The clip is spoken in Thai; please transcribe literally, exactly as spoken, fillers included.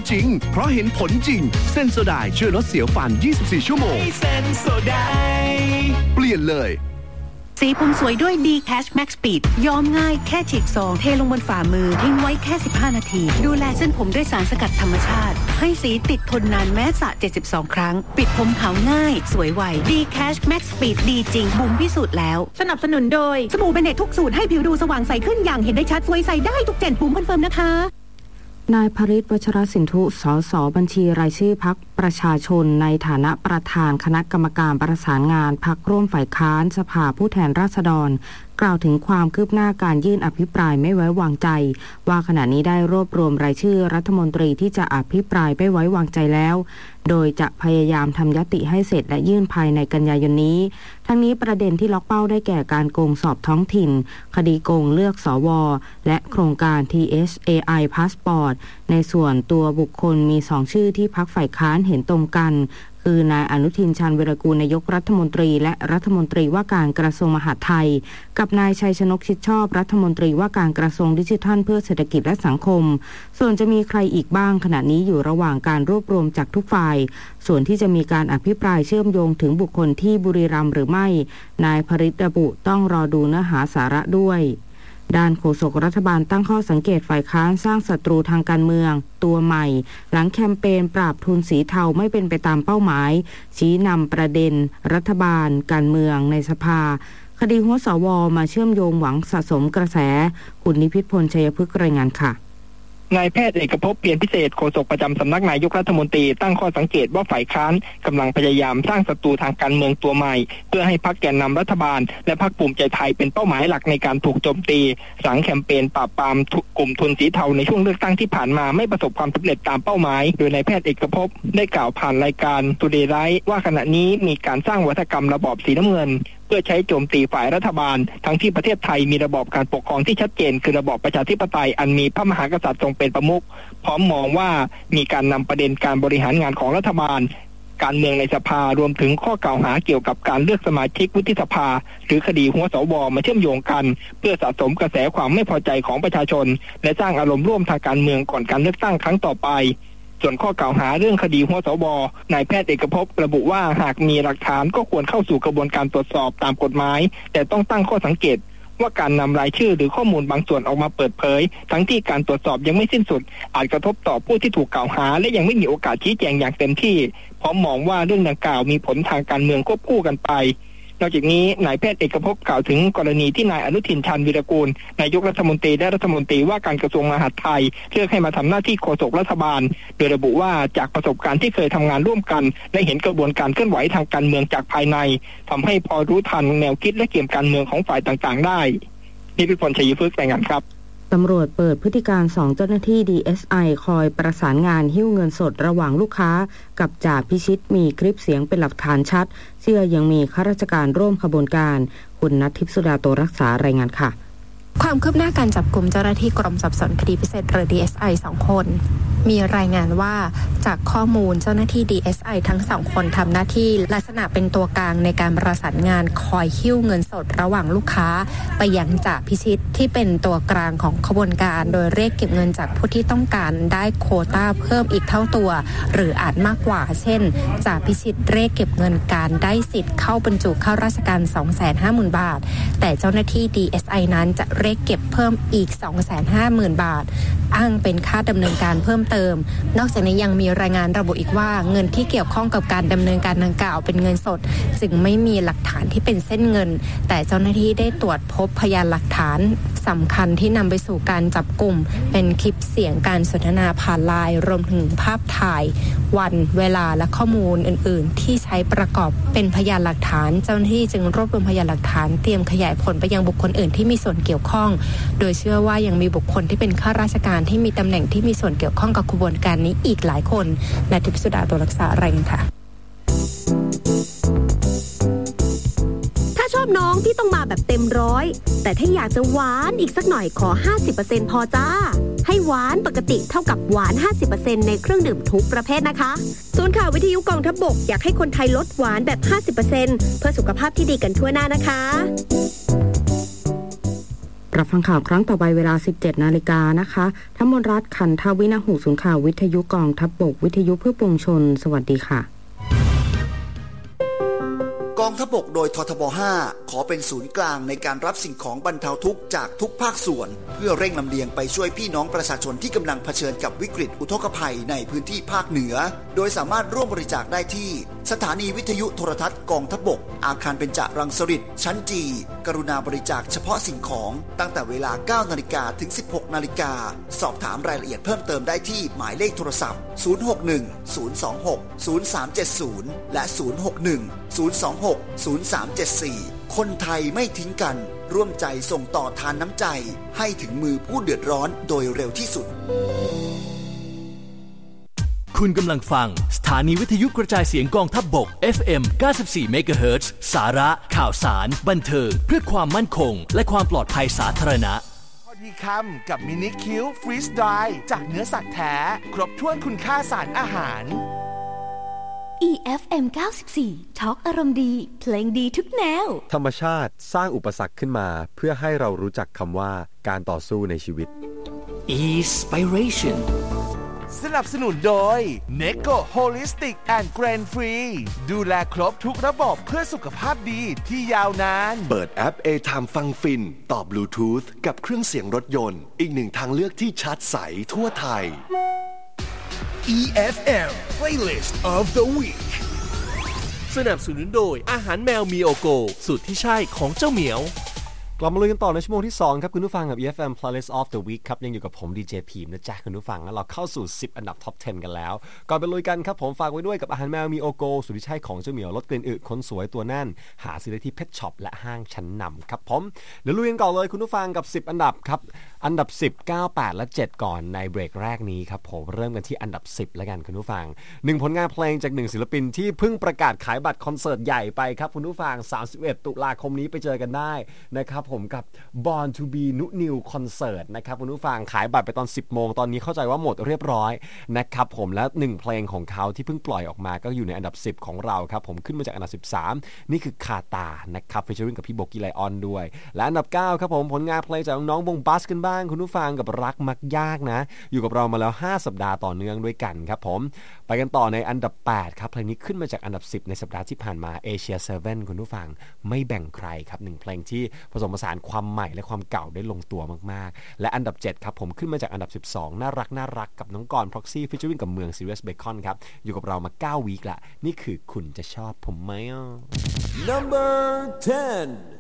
จริงเพราะเห็นผลจริงเซนโซไดช่วยลดเสียวฟันยี่สิบสี่ชั่วโมงเซนโซไดเปลี่ยนเลยสีผมสวยด้วย D Cash Max Speed ย้อมง่ายแค่ฉีกซองเทลงบนฝ่ามือทิ้งไว้แค่สิบห้านาทีดูแลเส้นผมด้วยสารสกัดธรรมชาติให้สีติดทนนานแม้สระเจ็ดสิบสองครั้งปิดผมขาวง่ายสวยไว D Cash Max Speed ดีจริงบุ๋มพิสูจน์แล้วสนับสนุนโดยสบู่เบเนตทุกสูตรให้ผิวดูสว่างใสขึ้นอย่างเห็นได้ชัดสวยใสได้ทุกเจนบุ๋มคอนเฟิร์มนะคะนายภริษ วัชรสินธุ สส บัญชีรายชื่อพรรคประชาชนในฐานะประธานคณะกรรมการประสานงานพรรคร่วมฝ่ายค้านสภาผู้แทนราษฎรกล่าวถึงความคืบหน้าการยื่นอภิปรายไม่ไว้วางใจว่าขณะนี้ได้รวบรวมรายชื่อรัฐมนตรีที่จะอภิปรายไม่ไว้วางใจแล้วโดยจะพยายามทำยติให้เสร็จและยื่นภายในกันยายนนี้ทั้งนี้ประเด็นที่ล็อกเป้าได้แก่การโกงสอบท้องถิ่นคดีโกงเลือกสวและโครงการ ที เอส เอ ไอ Passport ในส่วนตัวบุคคลมีสองชื่อที่พรรคฝ่ายค้านเห็นตรงกันคือนายอนุทินชาญวีรกูลนายกรัฐมนตรีและรัฐมนตรีว่าการกระทรวงมหาดไทยกับนายชัยชนกชิดชอบรัฐมนตรีว่าการกระทรวงดิจิทัลเพื่อเศรษฐกิจและสังคมส่วนจะมีใครอีกบ้างขณะนี้อยู่ระหว่างการรวบรวมจากทุกฝ่ายส่วนที่จะมีการอภิปรายเชื่อมโยงถึงบุคคลที่บุรีรัมย์หรือไม่นายภริษ ระบุต้องรอดูเนื้อหาสาระด้วยด้านโฆษกรัฐบาลตั้งข้อสังเกตฝ่ายค้านสร้างศัตรูทางการเมืองตัวใหม่หลังแคมเปญปราบทุนสีเทาไม่เป็นไปตามเป้าหมายชี้นำประเด็นรัฐบาลการเมืองในสภาคดีหัวสวมาเชื่อมโยงหวังสะสมกระแสคุณนิพิษพลชัยพฤกษ์รายงานค่ะนายแพทย์เอกภพเพียรพิเศษโฆษกประจำสำนักนายกรัฐมนตรีตั้งข้อสังเกตว่าฝ่ายค้านกำลังพยายามสร้างศัตรูทางการเมืองตัวใหม่เพื่อให้พรรคแกนนำรัฐบาลและพรรคภูมิใจไทยเป็นเป้าหมายหลักในการถูกโจมตีหลังแคมเปญปราบปรามกลุ่มทุนสีเทาในช่วงเลือกตั้งที่ผ่านมาไม่ประสบความสำเร็จตามเป้าหมายโดยนายแพทย์เอกภพได้กล่าวผ่านรายการ Today Live ว่าขณะนี้มีการสร้างวัฒกรรมระบอบสีน้ำเงินเพื่อใช้โจมตีฝ่ายรัฐบาลทั้งที่ประเทศไทยมีระบอบการปกครองที่ชัดเจนคือระบอบประชาธิปไตยอันมีพระมหากษัตริย์ทรงเป็นประมุขพร้อมมองว่ามีการนำประเด็นการบริหารงานของรัฐบาลการเมืองในสภารวมถึงข้อกล่าวหาเกี่ยวกับการเลือกสมาชิกวุฒิสภาหรือคดีหัวสวมาเชื่อมโยงกันเพื่อสะสมกระแสความไม่พอใจของประชาชนและสร้างอารมณ์ร่วมทางการเมืองก่อนการเลือกตั้งครั้งต่อไปส่วนข้อกล่าวหาเรื่องคดีหัวสวนายแพทย์เอกภพระบุว่าหากมีหลักฐานก็ควรเข้าสู่กระบวนการตรวจสอบตามกฎหมายแต่ต้องตั้งข้อสังเกตว่าการนำรายชื่อหรือข้อมูลบางส่วนออกมาเปิดเผยทั้งที่การตรวจสอบยังไม่สิ้นสุดอาจกระทบต่อผู้ที่ถูกกล่าวหาและยังไม่มีโอกาสชี้แจงอย่างเต็มที่พร้อมมองว่าเรื่องดังกล่าวมีผลทางการเมืองควบคู่กันไปนอกจากนี้นายแพทย์เอกภพกล่าวถึงกรณีที่นายอนุทินชาญวีรกูลนายกรัฐมนตรีและรัฐมนตรีว่าการกระทรวงมหาดไทยเลือกให้มาทำหน้าที่โฆษกรัฐบาลโดยระบุว่าจากประสบการณ์ที่เคยทำงานร่วมกันได้เห็นกระบวนการเคลื่อนไหวทางการเมืองจากภายในทำให้พอรู้ทันแนวคิดและเกมการเมืองของฝ่ายต่างๆได้นิพิษพลชัยพฤกษ์รายงานครับตำรวจเปิดพฤติการสองเจ้าหน้าที่ ดี เอส ไอ คอยประสานงานหิ้วเงินสดระหว่างลูกค้ากับจ่าพิชิตมีคลิปเสียงเป็นหลักฐานชัดเชื่อยังมีข้าราชการร่วมขบวนการคุณณัฐทิพย์สุดาโตรักษารายงานค่ะความคืบหน้าการจับกลุ่มเจ้าหน้าที่กรมสอบสวนคดีพิเศษหรือ ดี เอส ไอ สองคนมีรายงานว่าจากข้อมูลเจ้าหน้าที่ ดี เอส ไอ ทั้งสองคนทำหน้าที่ลักษณะเป็นตัวกลางในการประสานงานคอยหิ้วเงินสดระหว่างลูกค้าไปยังจ่าพิชิตที่เป็นตัวกลางของขบวนการโดยเรียกเก็บเงินจากผู้ที่ต้องการได้โควต้าเพิ่มอีกเท่าตัวหรืออาจมากกว่าเช่นจ่าพิชิตเรียกเก็บเงินการได้สิทธิ์เข้าบรรจุเข้าราชการ สองแสนห้าหมื่น บาทแต่เจ้าหน้าที่ ดี เอส ไอ นั้นจะเรียกเก็บเพิ่มอีก สองแสนห้าหมื่น บาทอ้างเป็นค่าดำเนินการเพิ่มเติมนอกจากนี้ยังมีรายงานระบุอีกว่าเงินที่เกี่ยวข้องกับการดำเนินการดังกล่าวเป็นเงินสดจึงไม่มีหลักฐานที่เป็นเส้นเงินแต่เจ้าหน้าที่ได้ตรวจพบพยานหลักฐานสำคัญที่นำไปสู่การจับกลุ่มเป็นคลิปเสียงการสนทนาผ่านไลน์รวมถึงภาพถ่ายวันเวลาและข้อมูลอื่นๆที่ใช้ประกอบเป็นพยานหลักฐานเจ้าหน้าที่จึงรวบรวมพยานหลักฐานเตรียมขยายผลไปยังบุคคลอื่นที่มีส่วนเกี่ยวข้องโดยเชื่อว่ายังมีบุคคลที่เป็นข้าราชการที่มีตำแหน่งที่มีส่วนเกี่ยวข้องกับขบวนการนี้อีกหลายคนณทิพย์สุดาโตรักษารายงานค่ะถ้าชอบน้องพี่ต้องมาแบบเต็มร้อยแต่ถ้าอยากจะหวานอีกสักหน่อยขอ ห้าสิบเปอร์เซ็นต์ พอจ้าให้หวานปกติเท่ากับหวาน ห้าสิบเปอร์เซ็นต์ ในเครื่องดื่มทุกประเภทนะคะศูนย์ข่าววิทยุกองทัพบกอยากให้คนไทยลดหวานแบบ ห้าสิบเปอร์เซ็นต์ เพื่อสุขภาพที่ดีกันทั่วหน้านะคะรับฟังข่าวครั้งต่อไปเวลา สิบเจ็ดนาฬิกานะคะทั้งมนรัตน์ขันทวินหูศูนย์ข่าววิทยุกองทัพบกวิทยุเพื่อปวงชนสวัสดีค่ะกองทัพบกโดยททบห้าขอเป็นศูนย์กลางในการรับสิ่งของบรรเทาทุกข์จากทุกภาคส่วนเพื่อเร่งลำเลียงไปช่วยพี่น้องประชาชนที่กำลังเผชิญกับวิกฤตอุทกภัยในพื้นที่ภาคเหนือโดยสามารถร่วมบริจาคได้ที่สถานีวิทยุโทรทัศน์กองทัพบกอาคารเบญจรังสฤษฎ์ชั้นจีกรุณาบริจาคเฉพาะสิ่งของตั้งแต่เวลา เก้านาฬิกา ถึง สิบหกนาฬิกาสอบถามรายละเอียดเพิ่มเติมได้ที่หมายเลขโทรศัพท์ศูนย์ หก หนึ่ง ศูนย์ สอง หก ศูนย์ สาม เจ็ด ศูนย์และศูนย์ หก หนึ่ง ศูนย์ สอง หก ศูนย์ สาม เจ็ด สี่คนไทยไม่ทิ้งกันร่วมใจส่งต่อทานน้ำใจให้ถึงมือผู้เดือดร้อนโดยเร็วที่สุดคุณกำลังฟังสถานีวิทยุกระจายเสียงกองทัพบก เอฟ เอ็ม เก้าสิบสี่ เมกะเฮิรตซ์ สาระข่าวสารบันเทิงเพื่อความมั่นคงและความปลอดภัยสาธารณะพอดีคำกับมินิคิวฟรีสไดร์จากเนื้อสัตว์แท้ครบถ้วนคุณค่าสารอาหารอี เอฟ เอ็ม เก้าสิบสี่ ทอล์กอารมณ์ดีเพลงดีทุกแนวธรรมชาติสร้างอุปสรรคขึ้นมาเพื่อให้เรารู้จักคำว่าการต่อสู้ในชีวิต Inspiration สนับสนุนโดย Neko Holistic and Grain Free ดูแลครบทุกระบบเพื่อสุขภาพดีที่ยาวนานเปิดแอป A-Time ฟังฟินต่อบลูทูธกับเครื่องเสียงรถยนต์อีกหนึ่งทางเลือกที่ชัดใสทั่วไทยอี เอฟ เอ็ม Playlist of the Week สนับสนุนโดยอาหารแมวมีโอโกสูตรที่ใช่ของเจ้าเหมียวกลับมาลุยกันต่อในชั่วโมงที่สองครับคุณผู้ฟังกับ อี เอฟ เอ็ม Playlist of the Week ครับยังอยู่กับผมดีเจพีมนะจ๊ะคุณผู้ฟังแล้วเราเข้าสู่สิบอันดับท็อปสิบกันแล้วก่อนไปลุยกันครับผมฝากไว้ด้วยกับอาหารแมวมีโอโกสูตรที่ใช่ของเจ้าเหมียวลดกลิ่นอึคนสวยตัวแน่นหาซื้อได้ที่เพชช็อปและห้างชั้นนำครับผมเดี๋ยวลุยกันก่อนเลยคุณผู้ฟังกับสิบอันดับครับอันดับสิบ เก้า แปดและเจ็ดก่อนในเบรกแรกนี้ครับผมเริ่มกันที่อันดับสิบแล้วกันคุณผู้ฟังหนึ่งผลงานเพลงจากหนึ่งศิลปินที่เพิ่งประกาศขายบัตรคอนเสิร์ตใหญ่ไปครับคุณผู้ฟังสามสิบเอ็ดตุลาคมนี้ไปเจอกันได้นะครับผมกับ Born to be นุนิวคอนเสิร์ตนะครับคุณผู้ฟังขายบัตรไปตอน สิบโมงตอนนี้เข้าใจว่าหมดเรียบร้อยนะครับผมและหนึ่งเพลงของเขาที่เพิ่งปล่อยออกมาก็อยู่ในอันดับสิบของเราครับผมขึ้นมาจากอันดับสิบสามนี่คือคาตานะครับฟีเจอริ่งกับพี่โบกี้ไลออนด้วยและอันดับเก้าครับผมผลงานเพลงจากน้องวงบัสกันบ้างคุณผู้ฟังกับรักมักยากนะอยู่กับเรามาแล้วห้าสัปดาห์ต่อเนื่องด้วยกันครับผมไปกันต่อในอันดับแปดครับเพลงนี้ขึ้นมาจากอันดับสิบในสัปดาห์ที่ผ่านมาเอเชียเซเว่นคุณผู้ฟังไม่แบ่งใครครับหนึ่งเพลงที่ผสมผสานความใหม่และความเก่าได้ลงตัวมากๆและอันดับเจ็ดครับผมขึ้นมาจากอันดับสิบสองน่ารักน่ารักกับน้องกร Proxy featuring กับเมือง Serious Bacon ครับอยู่กับเรามาเก้าวีคละนี่คือคุณจะชอบผมไหมอ่ะ Number ten